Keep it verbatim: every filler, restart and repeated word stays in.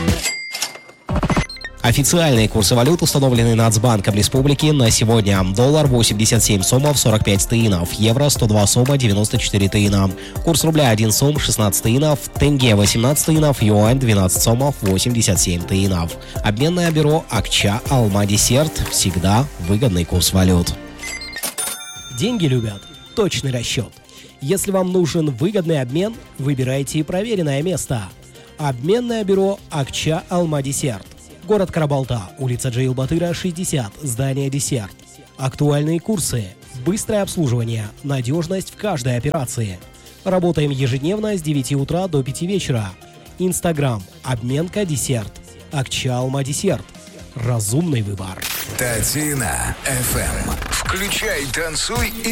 Официальные курсы валют установлены Нацбанком Республики на сегодня. Доллар восемьдесят семь сомов сорок пять тыинов, евро сто два сома девяносто четыре тыина. Курс рубля один сом шестнадцать тыинов, тенге восемнадцать тыинов, юань двенадцать сомов восемьдесят семь тыинов. Обменное бюро Акча Алма Десерт. Всегда выгодный курс валют. Деньги любят точный расчет. Если вам нужен выгодный обмен, выбирайте проверенное место. Обменное бюро Акча Алма Десерт. Город Карабалта, улица Джейл Батыра, шестьдесят, здание Десерт. Актуальные курсы, быстрое обслуживание, надежность в каждой операции. Работаем ежедневно с девяти утра до пяти вечера. Инстаграм, обменка Десерт. Акча Алма Десерт. Разумный выбор. Татина эф эм. Включай, танцуй и